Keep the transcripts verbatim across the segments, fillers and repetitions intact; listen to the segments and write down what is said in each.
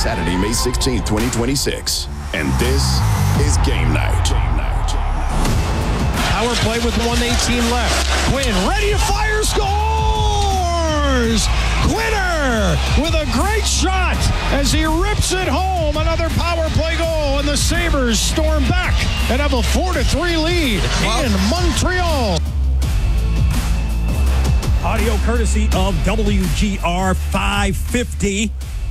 Saturday, May sixteenth, twenty twenty-six. And this is Game Night. Game Night. Power play with one eighteen left. Quinn ready to fire, scores! Quinner with a great shot as he rips it home. Another power play goal, and the Sabres storm back and have a four to three lead in Montreal. Audio courtesy of W G R five fifty.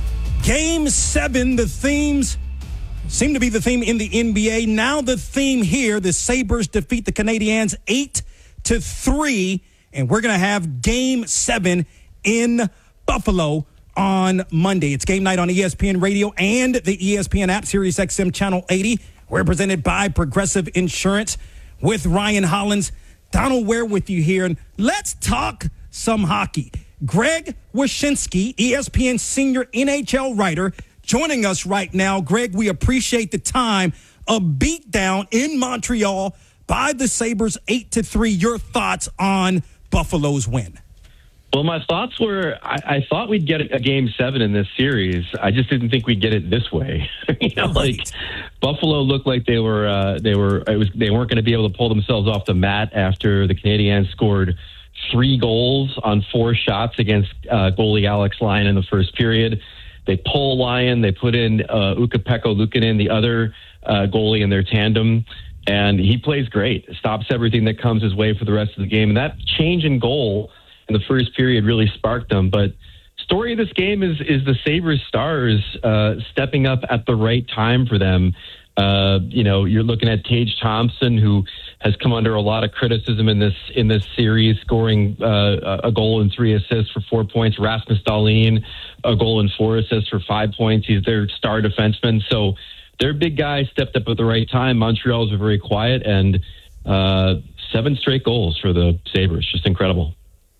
Game seven, the themes seem to be the theme in the N B A. Now the theme here, the Sabres defeat the Canadiens eight to three, and we're going to have game seven in Buffalo on Monday. It's Game Night on E S P N Radio and the E S P N app, Sirius X M Channel eighty. We're presented by Progressive Insurance with Ryan Hollins. Donald Ware with you here, and let's talk some hockey. Greg Wyshynski, E S P N senior N H L writer, joining us right now. Greg, we appreciate the time. A beatdown in Montreal by the Sabres eight to three. Your thoughts on Buffalo's win? Well, my thoughts were I, I thought we'd get a game seven in this series. I just didn't think we'd get it this way. you know, right. like Buffalo looked like they were uh, they were it was they weren't going to be able to pull themselves off the mat after the Canadiens scored three goals on four shots against uh, goalie Alex Lyon in the first period. They pull Lyon, they put in uh, Ukko-Pekka Luukkonen, the other uh, goalie in their tandem, and he plays great. Stops everything that comes his way for the rest of the game. And that change in goal in the first period really sparked them. But story of this game is is the Sabres stars uh, stepping up at the right time for them. Uh, you know, you're looking at Tage Thompson, who has come under a lot of criticism in this in this series, scoring uh, a goal and three assists for four points. Rasmus Dahlin, a goal and four assists for five points. He's their star defenseman. So their big guy stepped up at the right time. Montreal's are very quiet, and uh, seven straight goals for the Sabres. Just incredible.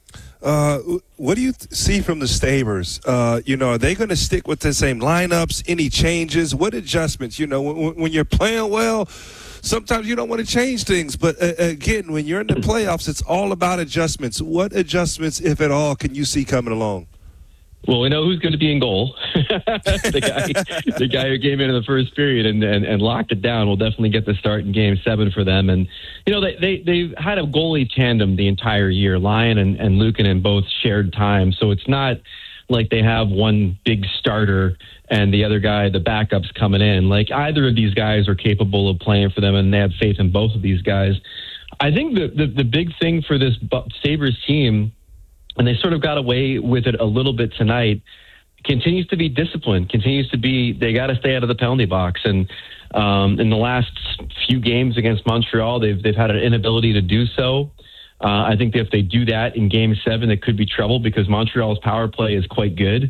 Uh, what do you th- see from the Sabres? Uh, you know, are they going to stick with the same lineups? Any changes? What adjustments? You know, when, when you're playing well, sometimes you don't want to change things. But uh, again, when you're in the playoffs, it's all about adjustments. What adjustments, if at all, can you see coming along? Well, we know who's going to be in goal. the guy, the guy who came in in the first period and, and, and locked it down will definitely get the start in Game Seven for them. And you know they they they've had a goalie tandem the entire year. Lyon and, and Luukkonen both shared time, so it's not like they have one big starter and the other guy, the backups, coming in. Like either of these guys are capable of playing for them, and they have faith in both of these guys. I think the the, the big thing for this Sabres team, and they sort of got away with it a little bit tonight, continues to be discipline, continues to be, they got to stay out of the penalty box. And um, in the last few games against Montreal, they've they've had an inability to do so. Uh, I think that if they do that in Game seven, it could be trouble because Montreal's power play is quite good.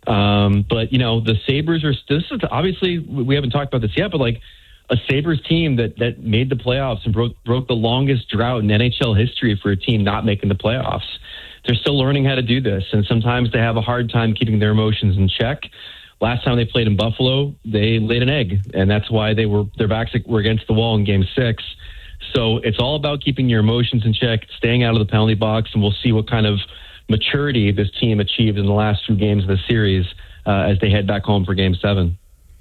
Um, but, you know, the Sabres are, this is obviously, we haven't talked about this yet, but like a Sabres team that, that made the playoffs and broke, broke the longest drought in N H L history for a team not making the playoffs. They're still learning how to do this, and sometimes they have a hard time keeping their emotions in check. Last time they played in Buffalo, they laid an egg, and that's why they were their backs were against the wall in Game Six. So it's all about keeping your emotions in check, staying out of the penalty box, and we'll see what kind of maturity this team achieved in the last few games of the series uh, as they head back home for Game Seven.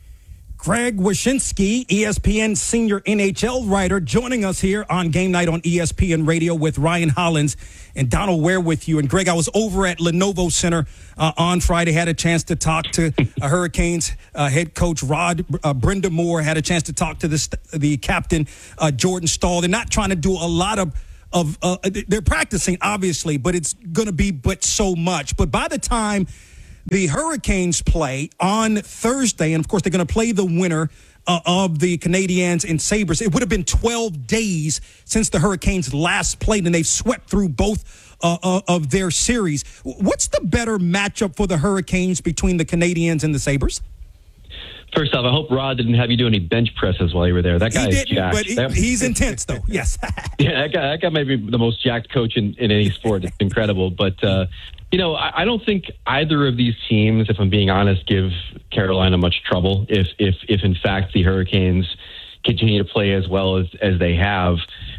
Greg Wyshynski, E S P N senior N H L writer, joining us here on Game Night on E S P N Radio with Ryan Hollins and Donald Ware with you. And Greg, I was over at Lenovo Center uh, on Friday, had a chance to talk to uh, Hurricanes uh, head coach Rod uh, Brind'Amour, had a chance to talk to the, st- the captain uh, Jordan Staal. They're not trying to do a lot of of uh, they're practicing, obviously, but it's going to be but so much. But by the time the Hurricanes play on Thursday, and of course they're going to play the winner uh, of the Canadiens and Sabres, it would have been twelve days since the Hurricanes last played, and they've swept through both uh, uh, of their series. What's the better matchup for the Hurricanes between the Canadiens and the Sabres? First off, I hope Rod didn't have you do any bench presses while you were there. That guy he is didn't, jacked. but he, that, he's intense, though. Yes. yeah, that guy, that guy might be the most jacked coach in, in any sport. It's incredible. But, uh, you know, I, I don't think either of these teams, if I'm being honest, give Carolina much trouble if, if, if in fact, the Hurricanes continue to play as well as, as they have.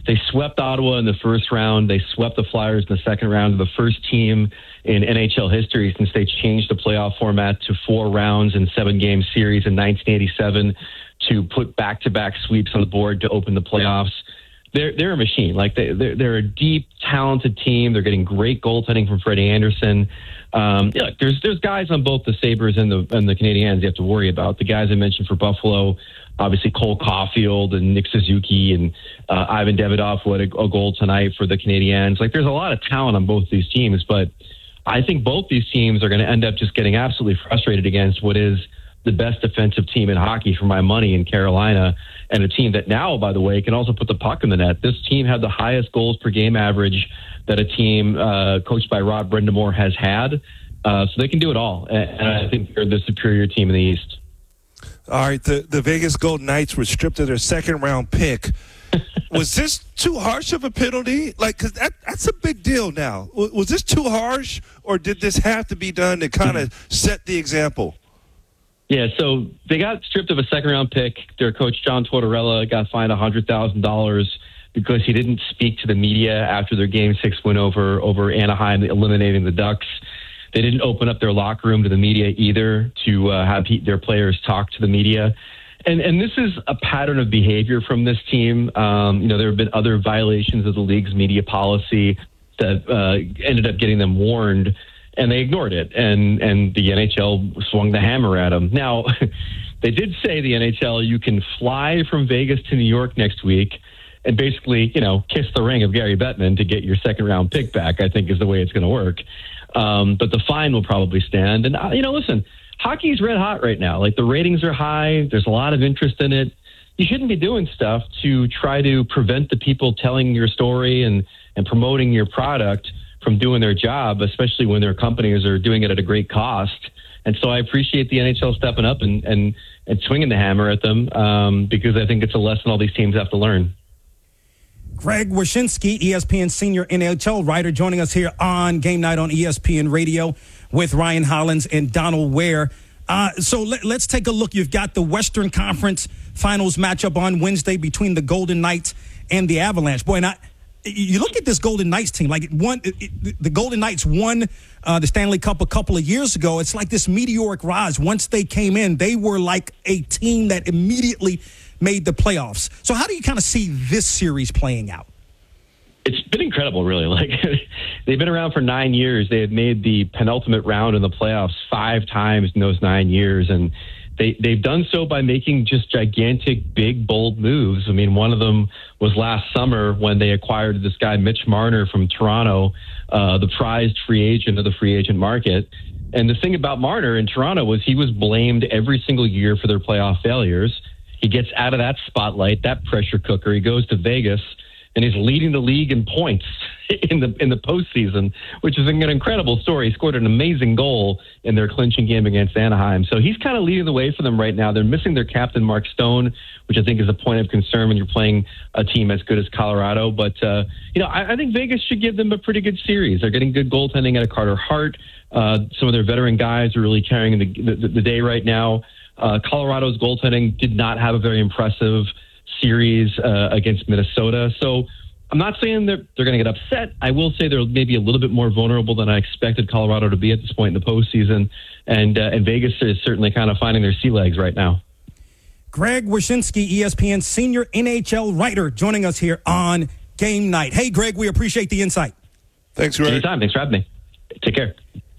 They swept Ottawa in the first round. They swept the Flyers in the second round. The first team in N H L history since they changed the playoff format to four rounds and seven-game series in nineteen eighty-seven to put back-to-back sweeps on the board to open the playoffs. They're they're a machine. Like they they're, they're a deep, talented team. They're getting great goaltending from Freddie Anderson. Um, yeah, there's there's guys on both the Sabres and the and the Canadiens you have to worry about. The guys I mentioned for Buffalo, obviously Cole Caulfield and Nick Suzuki and uh, Ivan Davidov who had a, a goal tonight for the Canadiens. Like there's a lot of talent on both these teams, but I think both these teams are going to end up just getting absolutely frustrated against what is the best defensive team in hockey for my money in Carolina, and a team that now, by the way, can also put the puck in the net. This team had the highest goals per game average that a team uh, coached by Rod Brindamore has had. Uh, so they can do it all, and, and I think they're the superior team in the East. All right, the, the Vegas Golden Knights were stripped of their second-round pick. Was this too harsh of a penalty? Like, because that, that's a big deal now. Was, was this too harsh, or did this have to be done to kind of set the example? Yeah, so they got stripped of a second-round pick. Their coach, John Tortorella, got fined one hundred thousand dollars because he didn't speak to the media after their Game six win over, over Anaheim, eliminating the Ducks. They didn't open up their locker room to the media either to uh, have he, their players talk to the media. And and this is a pattern of behavior from this team. Um, you know, there have been other violations of the league's media policy that uh, ended up getting them warned, and they ignored it. And, and the N H L swung the hammer at them. Now, they did say, the N H L, you can fly from Vegas to New York next week and basically, you know, kiss the ring of Gary Bettman to get your second-round pick back, I think is the way it's going to work. Um, but the fine will probably stand. And, uh, you know, listen, hockey's red hot right now. Like, the ratings are high. There's a lot of interest in it. You shouldn't be doing stuff to try to prevent the people telling your story and, and promoting your product from doing their job, especially when their companies are doing it at a great cost. And so I appreciate the N H L stepping up and, and, and swinging the hammer at them um, because I think it's a lesson all these teams have to learn. Greg Wyshynski, E S P N senior N H L writer, joining us here on Game Night on E S P N Radio with Ryan Hollins and Donald Ware. Uh, so let, let's take a look. You've got the Western Conference Finals matchup on Wednesday between the Golden Knights and the Avalanche. Boy, and I, you look at this Golden Knights team, like it won, it, it, the Golden Knights won uh, the Stanley Cup a couple of years ago. It's like this meteoric rise. Once they came in, they were like a team that immediately made the playoffs. So how do you kind of see this series playing out? It's been incredible, really. Like, they've been around for nine years. They had made the penultimate round in the playoffs five times in those nine years, and they, they've done so by making just gigantic, big, bold moves. I mean, one of them was last summer when they acquired this guy, Mitch Marner from Toronto, uh, the prized free agent of the free agent market. And the thing about Marner in Toronto was he was blamed every single year for their playoff failures. He gets out of that spotlight, that pressure cooker. He goes to Vegas, and he's leading the league in points in the in the postseason, which is an incredible story. He scored an amazing goal in their clinching game against Anaheim. So he's kind of leading the way for them right now. They're missing their captain, Mark Stone, which I think is a point of concern when you're playing a team as good as Colorado. But, uh, you know, I, I think Vegas should give them a pretty good series. They're getting good goaltending out of Carter Hart. Uh, some of their veteran guys are really carrying the, the, the day right now. Uh, Colorado's goaltending did not have a very impressive series uh, against Minnesota. So I'm not saying that they're going to get upset. I will say they're maybe a little bit more vulnerable than I expected Colorado to be at this point in the postseason. And, uh, and Vegas is certainly kind of finding their sea legs right now. Greg Wyshynski, E S P N senior N H L writer, joining us here on Game Night. Hey, Greg, we appreciate the insight. Thanks, Greg. Anytime. Thanks for having me. Take care.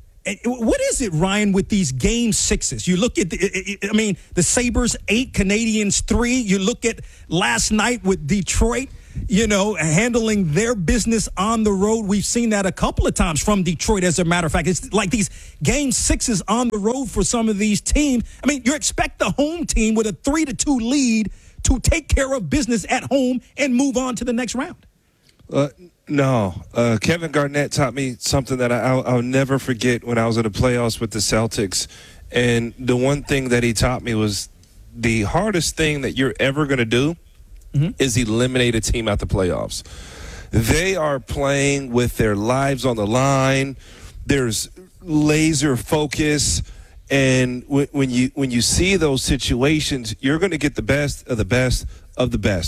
What is it, Ryan, with these game sixes? You look at, the, I mean, the Sabres eight, Canadians three. You look at last night with Detroit, you know, handling their business on the road. We've seen that a couple of times from Detroit, as a matter of fact. It's like these game sixes on the road for some of these teams. I mean, you expect the home team with a three to two lead to take care of business at home and move on to the next round. Uh, no. Uh, Kevin Garnett taught me something that I, I'll, I'll never forget when I was in the playoffs with the Celtics. And the one thing that he taught me was the hardest thing that you're ever going to do mm-hmm. is eliminate a team out the playoffs. They are playing with their lives on the line. There's laser focus. And w- when you when you see those situations, you're going to get the best of the best of the best.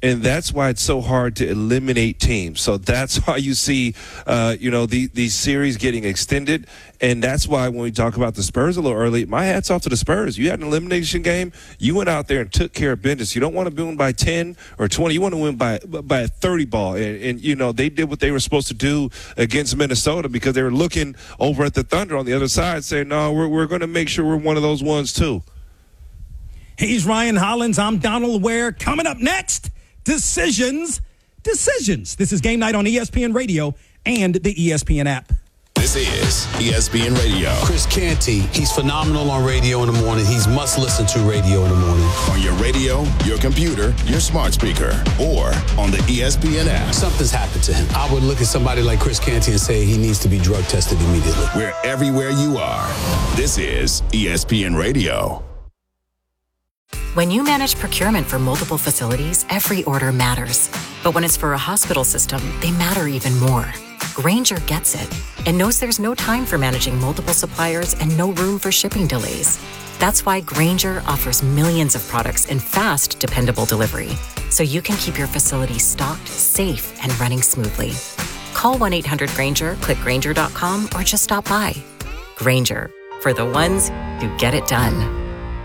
And that's why it's so hard to eliminate teams. So that's why you see, uh, you know, the, these series getting extended. And that's why when we talk about the Spurs a little early, my hat's off to the Spurs. You had an elimination game. You went out there and took care of business. You don't want to win by ten or twenty. You want to win by by a thirty ball. And, and, you know, they did what they were supposed to do against Minnesota because they were looking over at the Thunder on the other side saying, no, we're, we're going to make sure we're one of those ones too. He's Ryan Hollins. I'm Donald Ware. Coming up next, decisions, decisions. This is Game Night on E S P N Radio and the E S P N app. This is E S P N Radio. Chris Canty, he's phenomenal on radio in the morning. He's must listen to radio in the morning. On your radio, your computer, your smart speaker, or on the E S P N app. Something's happened to him. I would look at somebody like Chris Canty and say he needs to be drug tested immediately. We're everywhere you are. This is E S P N Radio. When you manage procurement for multiple facilities, every order matters. But when it's for a hospital system, they matter even more. Grainger gets it and knows there's no time for managing multiple suppliers and no room for shipping delays. That's why Grainger offers millions of products in fast, dependable delivery, so you can keep your facility stocked, safe, and running smoothly. Call one eight hundred Grainger, click Grainger dot com, or just stop by. Grainger, for the ones who get it done.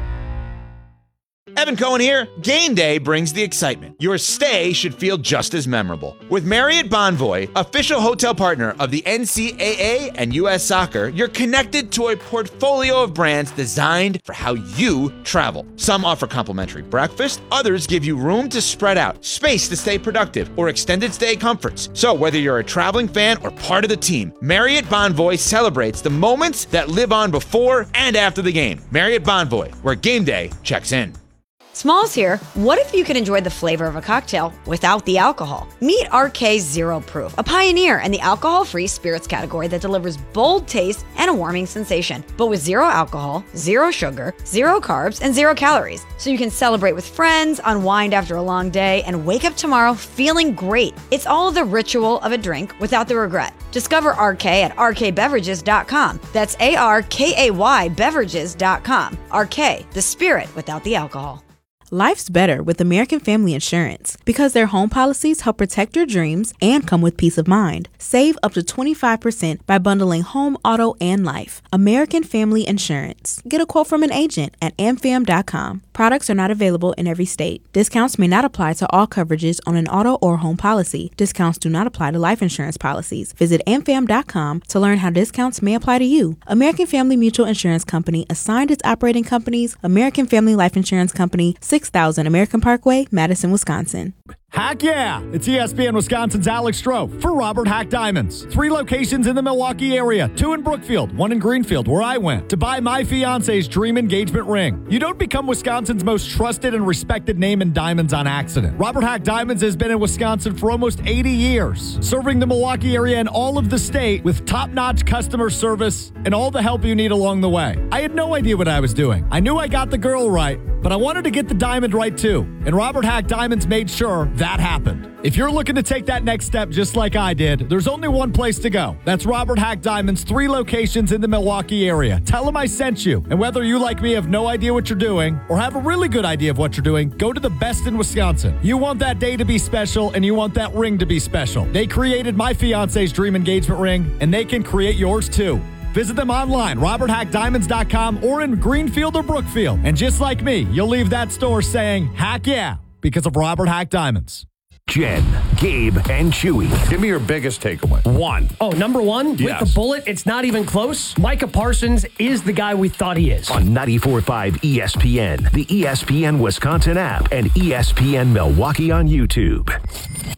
Evan Cohen here. Game day brings the excitement. Your stay should feel just as memorable. With Marriott Bonvoy, official hotel partner of the N C double A and U S Soccer, you're connected to a portfolio of brands designed for how you travel. Some offer complimentary breakfast, others give you room to spread out, space to stay productive, or extended stay comforts. So whether you're a traveling fan or part of the team, Marriott Bonvoy celebrates the moments that live on before and after the game. Marriott Bonvoy, where game day checks in. Smalls here. What if you could enjoy the flavor of a cocktail without the alcohol? Meet R K Zero Proof, a pioneer in the alcohol-free spirits category that delivers bold taste and a warming sensation, but with zero alcohol, zero sugar, zero carbs, and zero calories. So you can celebrate with friends, unwind after a long day, and wake up tomorrow feeling great. It's all the ritual of a drink without the regret. Discover R K at R K beverages dot com. That's A R K A Y beverages dot com. R K, the spirit without the alcohol. Life's better with American Family Insurance because their home policies help protect your dreams and come with peace of mind. Save up to twenty-five percent by bundling home, auto, and life. American Family Insurance. Get a quote from an agent at A M fam dot com. Products are not available in every state. Discounts may not apply to all coverages on an auto or home policy. Discounts do not apply to life insurance policies. Visit A M fam dot com to learn how discounts may apply to you. American Family Mutual Insurance Company assigned its operating companies, American Family Life Insurance Company, six thousand American Parkway, Madison, Wisconsin. Heck yeah! It's E S P N Wisconsin's Alex Stroh for Robert Hack Diamonds. Three locations in the Milwaukee area, two in Brookfield, one in Greenfield, where I went to buy my fiance's dream engagement ring. You don't become Wisconsin's most trusted and respected name in diamonds on accident. Robert Hack Diamonds has been in Wisconsin for almost eighty years, serving the Milwaukee area and all of the state with top-notch customer service and all the help you need along the way. I had no idea what I was doing. I knew I got the girl right, but I wanted to get the diamond right too, and Robert Hack Diamonds made sure that happened. If you're looking to take that next step just like I did, there's only one place to go. That's Robert Hack Diamonds, three locations in the Milwaukee area. Tell them I sent you. And whether you, like me, have no idea what you're doing or have a really good idea of what you're doing, go to the best in Wisconsin. You want that day to be special and you want that ring to be special. They created my fiance's dream engagement ring, and they can create yours too. Visit them online, robert hack diamonds dot com, or in Greenfield or Brookfield. And just like me, you'll leave that store saying, heck yeah, because of Robert Hack Diamonds. Jen, Gabe, and Chewy. Give me your biggest takeaway. One. Oh, number one? Yes. With the bullet, it's not even close. Micah Parsons is the guy we thought he is. On ninety-four point five E S P N, the E S P N Wisconsin app, and E S P N Milwaukee on YouTube.